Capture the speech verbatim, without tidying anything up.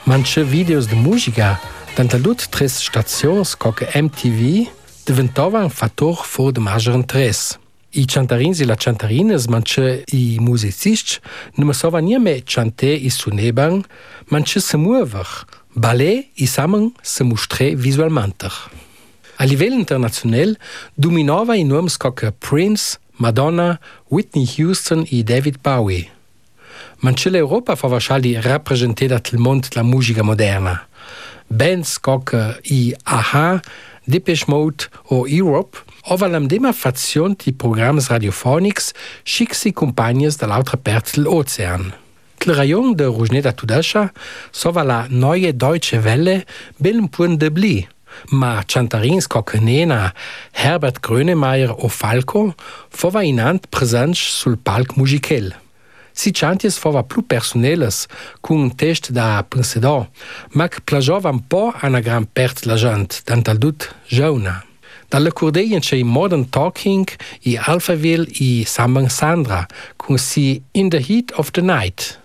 Manche videos de musica, tant lut tres stazions coca M T V, diventavan fattor for de major interès. I cantarins e la cantarines, manche i musicists, non sovan nieme chanter i suneban, manche se muover, ballet i samen se mostrer visualmenter. A livello internazionale dominava i noms coca Prince, Madonna, Whitney Houston e David Bowie. Manche l'Europa fa wahrscheinlich rappresentat il mondo della musica moderna. Bands coca i A H, Depeche Mode o Europe ovalam dema fazione di programmi radiofonics schicsi compagnes dall'altra parte dell'ocean. Il rayon de Rujneda Tudasha sova la neue Deutsche Welle bel un punt de bli, ma cantarins coca Nena, Herbert Grönemeyer o Falco fova inant presents sul palc musical. Si chanties fova plus personelles, con un test da pensedor, ma che plagiova un po' a una gran parte la gente, tanto al dut giovane. Dalla cordeien c'è Modern Talking e Alphaville e Sambang Sandra, con si In the Heat of the Night.